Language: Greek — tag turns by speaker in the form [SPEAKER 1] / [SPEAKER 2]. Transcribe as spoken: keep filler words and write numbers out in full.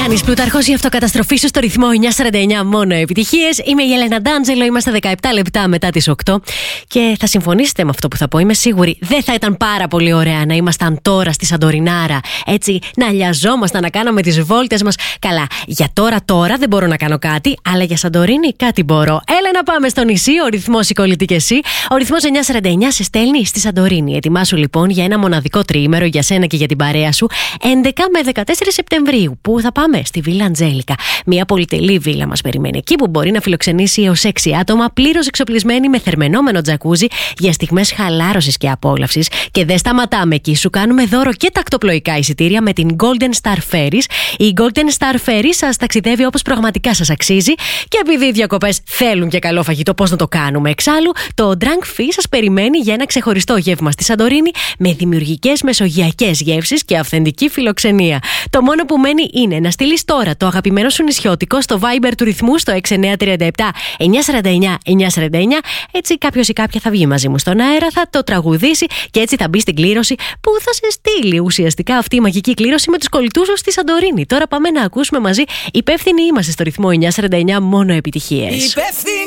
[SPEAKER 1] Κάνεις πλουταρχός η αυτοκαταστροφή σου στο ρυθμό εννιά σαράντα εννιά, μόνο επιτυχίες. Είμαι η Έλενα Ντάντζελο, είμαστε δεκαεπτά λεπτά μετά τις οκτώ. Και θα συμφωνήσετε με αυτό που θα πω, είμαι σίγουρη. Δεν θα ήταν πάρα πολύ ωραία να ήμασταν τώρα στη Σαντορινάρα, έτσι, να λιαζόμασταν, να κάναμε τις βόλτες μας. Καλά, για τώρα τώρα δεν μπορώ να κάνω κάτι, αλλά για Σαντορίνη κάτι μπορώ. Έλα να πάμε στο νησί, ο ρυθμός σηκωλητή και εσύ. Ο ρυθμός εννιά σαράντα εννιά σε στέλνει στη Σαντορίνη. Ετοιμάσου λοιπόν για ένα μοναδικό τριήμερο για σένα και για την παρέα σου, έντεκα με δεκατέσσερα Σεπτεμβρίου. Πού θα πάμε? Στη Βίλα Αντζέλικα. Μια πολυτελή βίλα μας περιμένει εκεί, που μπορεί να φιλοξενήσει έως έξι άτομα, πλήρως εξοπλισμένη με θερμαινόμενο τζακούζι για στιγμές χαλάρωσης και απόλαυσης. Και δεν σταματάμε εκεί, σου κάνουμε δώρο και τακτοπλοϊκά εισιτήρια με την Golden Star Ferries. Η Golden Star Ferries σας ταξιδεύει όπως πραγματικά σας αξίζει, και επειδή οι διακοπές θέλουν και καλό φαγητό, πώς να το κάνουμε εξάλλου, το Drunk Fee σας περιμένει για ένα ξεχωριστό γεύμα στη Σαντορίνη με δημιουργικές μεσογειακές γεύσεις και αυθεντική φιλοξενία. Το μόνο που μένει είναι να στείλεις τώρα το αγαπημένο σου νησιώτικο στο Viber του ρυθμού στο έξι εννιά τρία επτά εννιά σαράντα εννιά εννιά σαράντα εννιά. Έτσι κάποιος ή κάποια θα βγει μαζί μου στον αέρα, θα το τραγουδήσει και έτσι θα μπει στην κλήρωση που θα σε στείλει ουσιαστικά αυτή η μαγική κλήρωση με τους κολλητούς σου στη Σαντορίνη. Τώρα πάμε να ακούσουμε μαζί. Υπεύθυνοι είμαστε στο ρυθμό εννιά σαράντα εννιά, μόνο επιτυχίες.